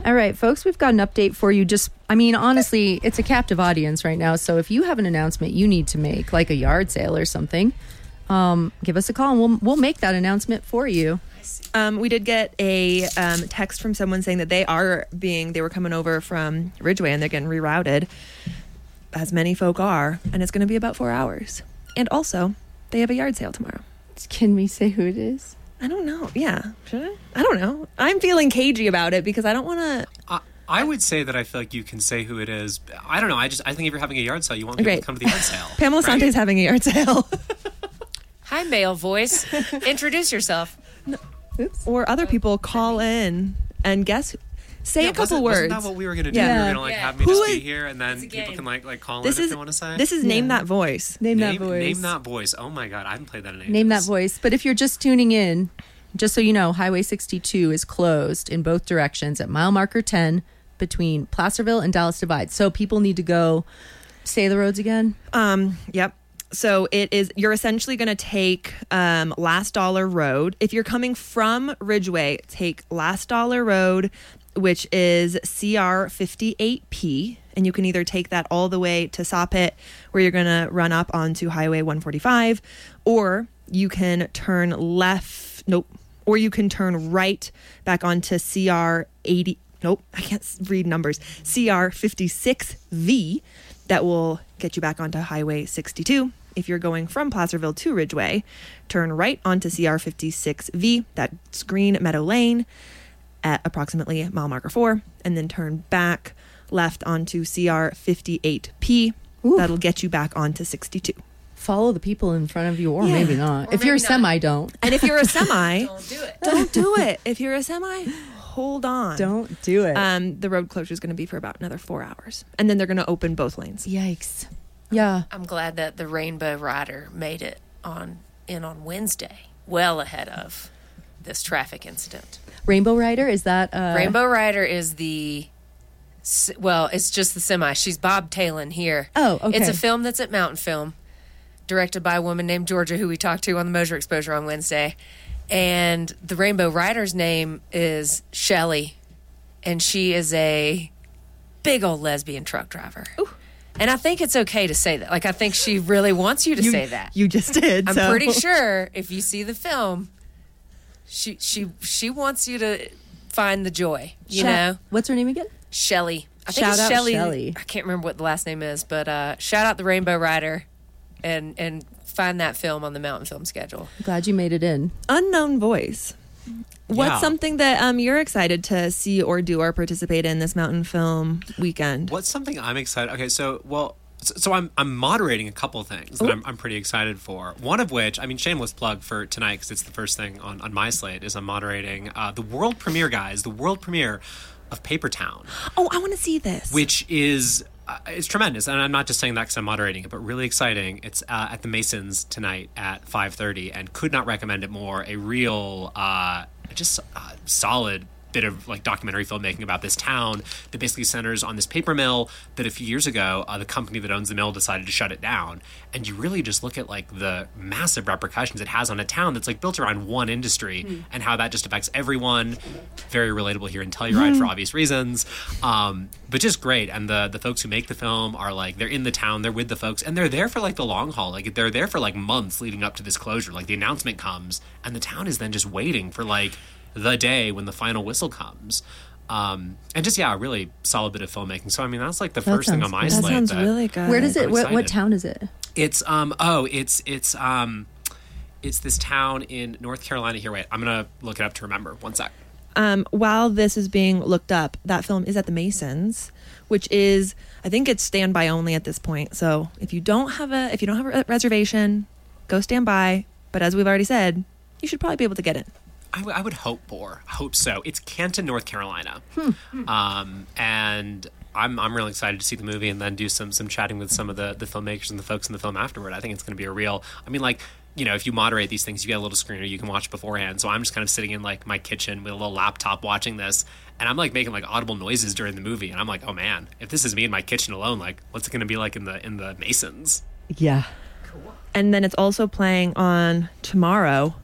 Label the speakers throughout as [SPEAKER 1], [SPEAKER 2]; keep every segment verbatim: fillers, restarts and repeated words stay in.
[SPEAKER 1] All right, folks, we've got an update for you. Just, I mean, honestly, it's a captive audience right now. So if you have an announcement you need to make, like a yard sale or something, um, give us a call and we'll, we'll make that announcement for you.
[SPEAKER 2] Um, we did get a um, text from someone saying that they are being, they were coming over from Ridgeway and they're getting rerouted, as many folk are, and it's going to be about four hours. And also, they have a yard sale tomorrow.
[SPEAKER 1] Can we say who it is?
[SPEAKER 2] I don't know. Yeah. Should I? I don't know. I'm feeling cagey about it because I don't want to...
[SPEAKER 3] I, I would say that I feel like you can say who it is. I don't know. I just I think if you're having a yard sale, you want people
[SPEAKER 2] Great.
[SPEAKER 3] to come to the yard sale.
[SPEAKER 2] Pamela
[SPEAKER 3] right?
[SPEAKER 2] Sante's having a yard sale.
[SPEAKER 4] Hi, male voice. Introduce yourself.
[SPEAKER 2] No. Or other people call in and guess... Say
[SPEAKER 3] yeah,
[SPEAKER 2] a couple
[SPEAKER 3] wasn't,
[SPEAKER 2] words.
[SPEAKER 3] Wasn't that what we were going to do?
[SPEAKER 2] Yeah.
[SPEAKER 3] We were going to like
[SPEAKER 4] Yeah.
[SPEAKER 3] have me
[SPEAKER 2] Who
[SPEAKER 3] just
[SPEAKER 2] is,
[SPEAKER 3] be here, and then people can like like call
[SPEAKER 2] this
[SPEAKER 3] in
[SPEAKER 2] is,
[SPEAKER 3] if they want to say.
[SPEAKER 2] This is
[SPEAKER 1] yeah.
[SPEAKER 2] Name That Voice.
[SPEAKER 1] Name,
[SPEAKER 3] name
[SPEAKER 1] that voice.
[SPEAKER 3] Name that voice. Oh my god, I haven't played that in ages.
[SPEAKER 1] Name that voice. But if you're just tuning in, just so you know, Highway sixty-two is closed in both directions at mile marker ten between Placerville and Dallas Divide. So people need to go. Say the roads again.
[SPEAKER 2] Um. Yep. So it is. You're essentially going to take um, Last Dollar Road. If you're coming from Ridgeway, take Last Dollar Road, which is C R fifty-eight P, and you can either take that all the way to Sawpit, where you're going to run up onto Highway one forty-five, or you can turn left. Nope. Or you can turn right back onto C R eighty. Nope. I can't read numbers. C R fifty-six V. That will get you back onto Highway sixty-two. If you're going from Placerville to Ridgeway, turn right onto C R fifty-six V, that's Green Meadow Lane, at approximately mile marker four, and then turn back left onto C R fifty-eight P.
[SPEAKER 1] Ooh.
[SPEAKER 2] That'll get you back onto sixty-two.
[SPEAKER 1] Follow the people in front of you, or
[SPEAKER 2] Yeah.
[SPEAKER 1] maybe not.
[SPEAKER 4] Or
[SPEAKER 1] if you're a
[SPEAKER 4] maybe not.
[SPEAKER 1] semi, don't.
[SPEAKER 2] And if you're a semi,
[SPEAKER 4] Don't do it.
[SPEAKER 2] don't do it. If you're a semi, hold on.
[SPEAKER 1] Don't do it.
[SPEAKER 2] Um, the road closure is going to be for about another four hours. And then they're going to open both lanes.
[SPEAKER 1] Yikes. Yeah.
[SPEAKER 4] I'm glad that the Rainbow Rider made it on in on Wednesday, well ahead of this traffic incident.
[SPEAKER 1] Rainbow Rider, is that... Uh,
[SPEAKER 4] Rainbow Rider is the... s- Well, it's just the semi. She's Bob Talon here.
[SPEAKER 1] Oh, okay.
[SPEAKER 4] It's a film that's at Mountain Film, directed by a woman named Georgia, who we talked to on the Moser Exposure on Wednesday. And the Rainbow Rider's name is Shelley, and she is a big old lesbian truck driver.
[SPEAKER 2] Ooh.
[SPEAKER 4] And I think it's okay to say that. Like, I think she really wants you to
[SPEAKER 2] You-
[SPEAKER 4] say that.
[SPEAKER 2] You just did.
[SPEAKER 4] I'm
[SPEAKER 2] so.
[SPEAKER 4] pretty sure if you see the film, she she she wants you to find the joy. You
[SPEAKER 1] Sha-
[SPEAKER 4] know,
[SPEAKER 1] What's her name again?
[SPEAKER 4] Shelley. I think
[SPEAKER 1] Shout
[SPEAKER 4] it's
[SPEAKER 1] out
[SPEAKER 4] Shelley.
[SPEAKER 1] Shelley.
[SPEAKER 4] I can't remember what the last name is, but uh, shout out the Rainbow Rider, and and find that film on the Mountain Film schedule.
[SPEAKER 1] Glad you made it in.
[SPEAKER 2] Unknown voice. What's
[SPEAKER 3] Yeah.
[SPEAKER 2] something that um you're excited to see or do or participate in this Mountain Film weekend?
[SPEAKER 3] What's something I'm excited? Okay, so well, so, so I'm I'm moderating a couple things that I'm I'm pretty excited for. One of which, I mean, shameless plug for tonight because it's the first thing on on my slate is I'm moderating uh, the world premiere, guys, the world premiere of Paper Town,
[SPEAKER 2] Oh, I want to see this.
[SPEAKER 3] which is. Uh, it's tremendous, and I'm not just saying that because I'm moderating it, but really exciting. It's uh, at the Masons tonight at five thirty, and could not recommend it more. A real, uh, just uh, solid bit of like documentary filmmaking about this town that basically centers on this paper mill that a few years ago uh, the company that owns the mill decided to shut it down. And you really just look at like the massive repercussions it has on a town that's like built around one industry mm. and how that just affects everyone. Very relatable here in Telluride mm. for obvious reasons, um, but just great. And the the folks who make the film are like, they're in the town, they're with the folks, and they're there for like the long haul. Like they're there for like months leading up to this closure. Like the announcement comes and the town is then just waiting for like the day when the final whistle comes. Um, and just, yeah, a really solid bit of filmmaking. So, I mean, that's like the
[SPEAKER 1] That
[SPEAKER 3] first thing
[SPEAKER 1] sounds
[SPEAKER 3] on my
[SPEAKER 1] good.
[SPEAKER 2] that
[SPEAKER 3] slate.
[SPEAKER 2] sounds
[SPEAKER 3] that
[SPEAKER 2] really good.
[SPEAKER 1] Where does it,
[SPEAKER 3] I'm
[SPEAKER 1] what, what
[SPEAKER 3] excited.
[SPEAKER 1] town is it?
[SPEAKER 3] It's, um, oh, it's, it's, um, it's this town in North Carolina here. Wait, I'm going to look it up to remember. One sec.
[SPEAKER 2] Um, while this is being looked up, that film is at the Masons, which is, I think it's standby only at this point. So if you don't have a, if you don't have a reservation, go stand by. But as we've already said, you should probably be able to get in.
[SPEAKER 3] I, w- I would hope for, hope so. It's Canton, North Carolina.
[SPEAKER 1] Hmm.
[SPEAKER 3] Um, and I'm I'm really excited to see the movie and then do some some chatting with some of the, the filmmakers and the folks in the film afterward. I think it's going to be a real, I mean, like, you know, if you moderate these things, you get a little screener you can watch beforehand. So I'm just kind of sitting in like my kitchen with a little laptop watching this, and I'm like making like audible noises during the movie. And I'm like, oh man, if this is me in my kitchen alone, like what's it going to be like in the in the Masons?
[SPEAKER 1] Yeah.
[SPEAKER 2] And then it's also playing on tomorrow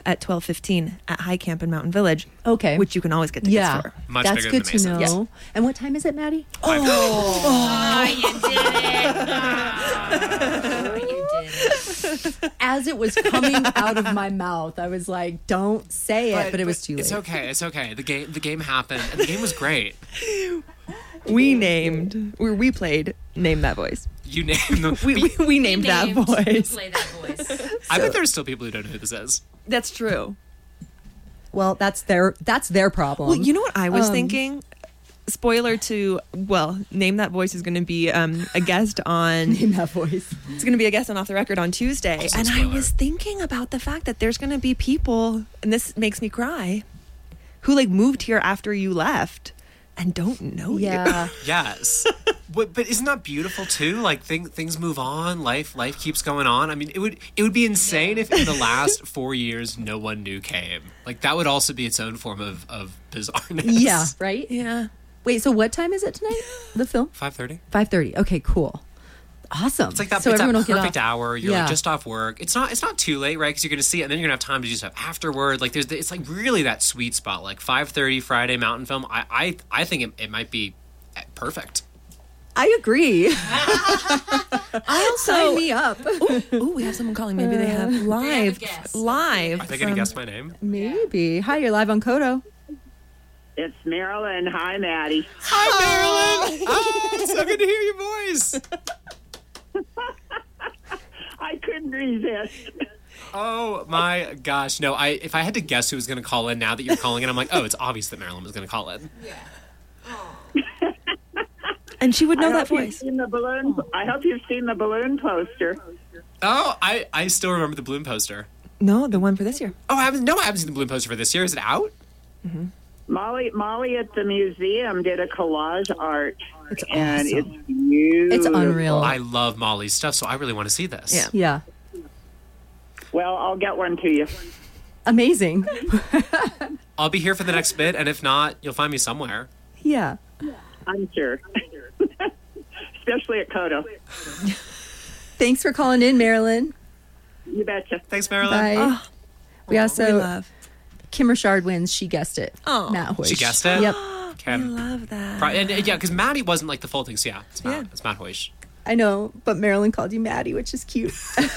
[SPEAKER 2] at twelve fifteen at High Camp in Mountain Village.
[SPEAKER 1] Okay.
[SPEAKER 2] Which you can always get tickets
[SPEAKER 1] Yeah.
[SPEAKER 2] for.
[SPEAKER 3] Much
[SPEAKER 1] That's
[SPEAKER 3] bigger
[SPEAKER 1] good
[SPEAKER 3] than
[SPEAKER 1] to
[SPEAKER 3] the
[SPEAKER 1] know.
[SPEAKER 3] Masons.
[SPEAKER 1] And what time is it, Maddie?
[SPEAKER 4] Oh, you did it. Oh, you did it.
[SPEAKER 1] As it was coming out of my mouth, I was like, "Don't say it," but, it was too late.
[SPEAKER 3] It's okay. It's okay. The game. The game happened, and the game was great.
[SPEAKER 2] We named, or we played Name That Voice.
[SPEAKER 3] You named them.
[SPEAKER 2] We, we, we named that
[SPEAKER 4] Named,
[SPEAKER 2] voice.
[SPEAKER 4] Play that voice.
[SPEAKER 3] I bet there's still people who don't know who this is.
[SPEAKER 2] That's true.
[SPEAKER 1] Well, that's their that's their problem.
[SPEAKER 2] Well, you know what I was
[SPEAKER 1] Um,
[SPEAKER 2] thinking? Spoiler to, well, Name That Voice is going to be um, a guest on,
[SPEAKER 1] in that voice.
[SPEAKER 2] it's going to be a guest on Off the Record on Tuesday.
[SPEAKER 3] Also
[SPEAKER 2] And I
[SPEAKER 3] spoiler.
[SPEAKER 2] was thinking about the fact that there's going to be people, and this makes me cry, who like moved here after you left and don't know you.
[SPEAKER 1] Yeah.
[SPEAKER 3] Yes, but, but isn't that beautiful too? Like thing, things move on, life life keeps going on. I mean, it would it would be insane if in the last four years no one new came. Like that would also be its own form of of bizarreness.
[SPEAKER 1] Yeah. Right.
[SPEAKER 2] Yeah.
[SPEAKER 1] Wait. So what time is it tonight? The film.
[SPEAKER 3] five thirty.
[SPEAKER 1] Five thirty. Okay. Cool. Awesome.
[SPEAKER 3] It's like that.
[SPEAKER 1] So
[SPEAKER 3] it's that
[SPEAKER 1] everyone will get
[SPEAKER 3] perfect
[SPEAKER 1] off.
[SPEAKER 3] hour. You're
[SPEAKER 1] Yeah.
[SPEAKER 3] like just off work. It's not. It's not too late, right? Because you're going to see it, and then you're going to have time to do stuff afterward. Like there's. It's like really that sweet spot. Like five thirty Friday Mountain Film. I. I. I think it, it might be perfect.
[SPEAKER 1] I agree.
[SPEAKER 2] I also,
[SPEAKER 1] Sign me up.
[SPEAKER 2] oh, we have someone calling. Maybe they have live,
[SPEAKER 4] guest.
[SPEAKER 2] live.
[SPEAKER 3] Are they going to
[SPEAKER 2] from-
[SPEAKER 3] guess my name?
[SPEAKER 1] Maybe. Hi, you're live on Kodo.
[SPEAKER 5] It's Marilyn. Hi, Maddie.
[SPEAKER 3] Hi, Marilyn. Oh, so good to hear your voice.
[SPEAKER 5] I couldn't resist.
[SPEAKER 3] Oh my gosh! No, I if I had to guess who was going to call in now that you're calling in, I'm like, oh, it's obvious that Marilyn was going to call in.
[SPEAKER 2] And she would know
[SPEAKER 5] I
[SPEAKER 2] that
[SPEAKER 5] hope you've
[SPEAKER 2] voice.
[SPEAKER 5] seen the balloon. I hope you've seen the balloon poster.
[SPEAKER 3] Oh, I I still remember the balloon poster.
[SPEAKER 2] No, the one for this year.
[SPEAKER 3] Oh, I haven't. No, I haven't seen the balloon poster for this year. Is it out?
[SPEAKER 5] Molly, Molly at the museum did a collage art,
[SPEAKER 1] It's
[SPEAKER 5] and
[SPEAKER 1] awesome.
[SPEAKER 5] it's beautiful.
[SPEAKER 1] It's unreal.
[SPEAKER 3] I love Molly's stuff, so I really want to see this.
[SPEAKER 2] Yeah.
[SPEAKER 1] Yeah.
[SPEAKER 5] Well, I'll get one to you.
[SPEAKER 1] Amazing.
[SPEAKER 3] I'll be here for the next bit, and if not, you'll find me somewhere.
[SPEAKER 1] Yeah.
[SPEAKER 5] I'm sure. Especially at Kodo.
[SPEAKER 1] Thanks for calling in, Marilyn.
[SPEAKER 5] You betcha.
[SPEAKER 3] Thanks, Marilyn.
[SPEAKER 1] Bye.
[SPEAKER 2] Oh,
[SPEAKER 1] we also,
[SPEAKER 2] we love.
[SPEAKER 1] Kim Richard wins. She guessed it.
[SPEAKER 2] Oh.
[SPEAKER 1] Matt Hoish.
[SPEAKER 3] She guessed it?
[SPEAKER 1] Yep.
[SPEAKER 2] I
[SPEAKER 3] Kim.
[SPEAKER 2] love that.
[SPEAKER 3] Pro- and, and yeah, because Maddie wasn't like the full thing. So yeah, it's Matt.
[SPEAKER 2] Yeah.
[SPEAKER 3] It's Matt Hoish.
[SPEAKER 1] I know, but Marilyn called you Maddie, which is cute.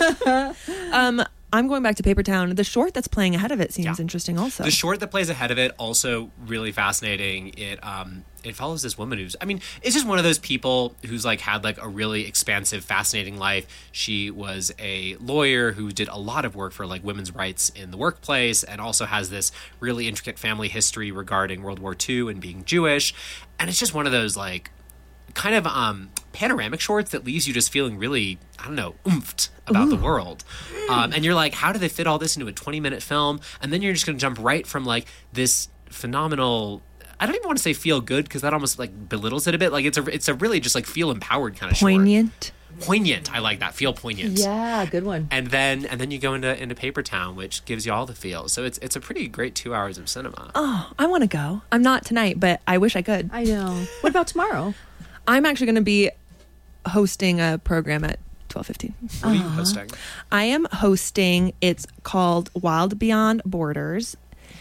[SPEAKER 2] Um, I'm going back to Paper Town. The short that's playing ahead of it seems
[SPEAKER 3] Yeah.
[SPEAKER 2] interesting also.
[SPEAKER 3] The short that plays ahead of it also really fascinating. It um it follows this woman who's I mean it's just one of those people who's like had like a really expansive, fascinating life. She was a lawyer who did a lot of work for like women's rights in the workplace, and also has this really intricate family history regarding World War Two and being Jewish. And it's just one of those like kind of um panoramic shorts that leaves you just feeling really, I don't know, oomphed about the world. Um, and you're like, how do they fit all this into a twenty minute film? And then you're just going to jump right from like this phenomenal, I don't even want to say feel good, because that almost like belittles it a bit. Like it's a, it's a really just like feel empowered kind of short.
[SPEAKER 2] Poignant.
[SPEAKER 3] Poignant. I like that. Feel poignant.
[SPEAKER 1] Yeah, good one.
[SPEAKER 3] And then and then you go into into Paper Town, which gives you all the feels. So it's it's a pretty great two hours of cinema.
[SPEAKER 2] Oh, I want to go. I'm not tonight, but I wish I could.
[SPEAKER 1] I know. What about tomorrow?
[SPEAKER 2] I'm actually going to be hosting a program at twelve fifteen.
[SPEAKER 3] What are you hosting?
[SPEAKER 2] I am hosting. It's called Wild Beyond Borders,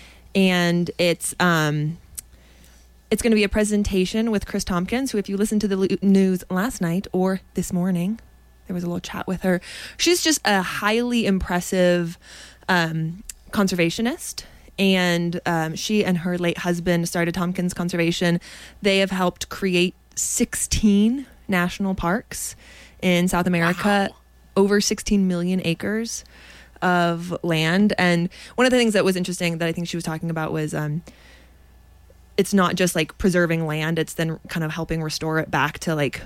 [SPEAKER 2] and it's um, it's going to be a presentation with Chris Tompkins, who, if you listened to the lo- news last night or this morning, there was a little chat with her. She's just a highly impressive um, conservationist. And um, she and her late husband started Tompkins Conservation. They have helped create sixteen national parks in South America,
[SPEAKER 3] Wow.
[SPEAKER 2] over sixteen million acres of land. And one of the things that was interesting that I think she was talking about was um, it's not just like preserving land, it's then kind of helping restore it back to like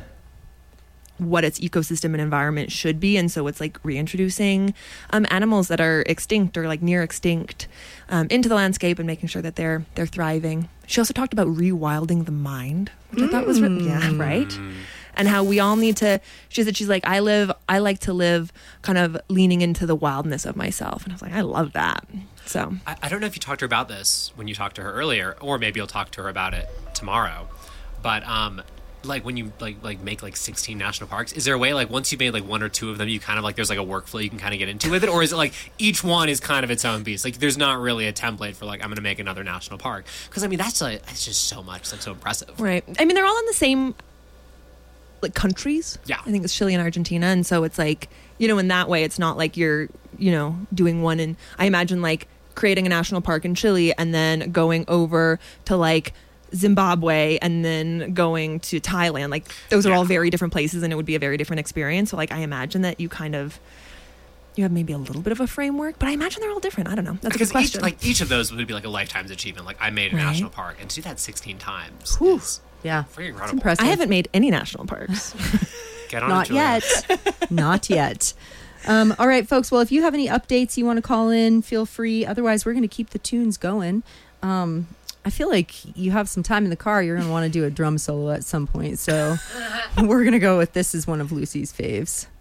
[SPEAKER 2] what its ecosystem and environment should be. And so it's like reintroducing um, animals that are extinct or like near extinct um, into the landscape and making sure that they're they're thriving. She also talked about rewilding the mind, which I thought was re- yeah right, and how we all need to. She said she's like I live I like to live kind of leaning into the wildness of myself, and I was like I love that. So
[SPEAKER 3] I, I don't know if you talked to her about this when you talked to her earlier, or maybe you'll talk to her about it tomorrow. But um, like when you like like make like sixteen national parks, is there a way like once you've made like one or two of them, you kind of like there's like a workflow you can kind of get into with it, or is it like each one is kind of its own beast? Like there's not really a template for like I'm going to make another national park, because I mean that's like it's just so much that's so impressive.
[SPEAKER 2] Right. I mean, they're all in the same like countries.
[SPEAKER 3] Yeah.
[SPEAKER 2] I think it's Chile and Argentina, and so it's like, you know, in that way, it's not like you're, you know, doing one. And I imagine like creating a national park in Chile and then going over to like Zimbabwe and then going to Thailand. Like those are
[SPEAKER 3] Yeah.
[SPEAKER 2] all very different places, and it would be a very different experience. So like I imagine that you kind of you have maybe a little bit of a framework, but I imagine they're all different. I don't know. That's
[SPEAKER 3] Because
[SPEAKER 2] a good question.
[SPEAKER 3] each, like each of those would be like a lifetime's achievement. Like I made a
[SPEAKER 2] Right.
[SPEAKER 3] national park, and to do that sixteen times
[SPEAKER 2] Whew.
[SPEAKER 3] is
[SPEAKER 1] Yeah.
[SPEAKER 3] pretty
[SPEAKER 1] It's
[SPEAKER 3] incredible.
[SPEAKER 1] impressive.
[SPEAKER 2] I haven't made any national parks.
[SPEAKER 3] Get on
[SPEAKER 1] Not
[SPEAKER 3] it, Julia.
[SPEAKER 1] yet. Not yet. Um, all right, folks. Well, if you have any updates you want to call in, feel free. Otherwise, we're going to keep the tunes going. Um, I feel like you have some time in the car. You're going to want to do a drum solo at some point. So we're going to go with This Is One of Lucy's faves.